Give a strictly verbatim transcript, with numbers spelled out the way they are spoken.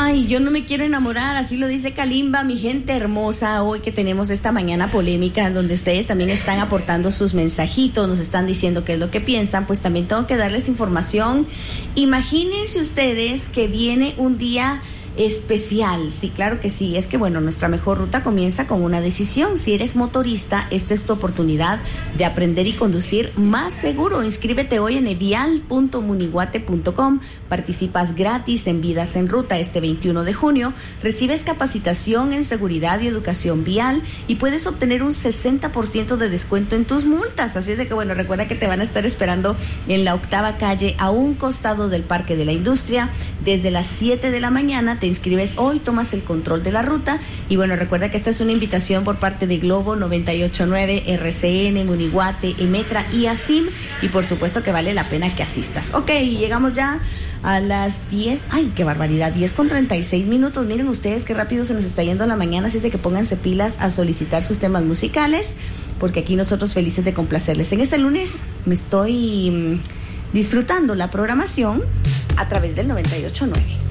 Ay, yo no me quiero enamorar, así lo dice Kalimba, mi gente hermosa, hoy que tenemos esta mañana polémica en donde ustedes también están aportando sus mensajitos, nos están diciendo qué es lo que piensan, pues también tengo que darles información. Imagínense ustedes que viene un día especial, sí, claro que sí, es que bueno, nuestra mejor ruta comienza con una decisión. Si eres motorista, esta es tu oportunidad de aprender y conducir más seguro. Inscríbete hoy en evial punto muniguate punto com, participas gratis en Vidas en Ruta este veintiuno de junio, recibes capacitación en seguridad y educación vial y puedes obtener un sesenta por ciento de descuento en tus multas, así es de que bueno, recuerda que te van a estar esperando en la octava calle a un costado del Parque de la Industria desde las siete de la mañana. Te inscribes hoy, tomas el control de la ruta y bueno, recuerda que esta es una invitación por parte de Globo noventa y ocho punto nueve, R C N, Muniguate, Emetra y ASIM, y por supuesto que vale la pena que asistas. Ok, llegamos ya a las diez, ay, qué barbaridad, diez con treinta y seis minutos. Miren ustedes qué rápido se nos está yendo la mañana, así de que pónganse pilas a solicitar sus temas musicales, porque aquí nosotros felices de complacerles. En este lunes me estoy mmm, disfrutando la programación a través del noventa y ocho punto nueve.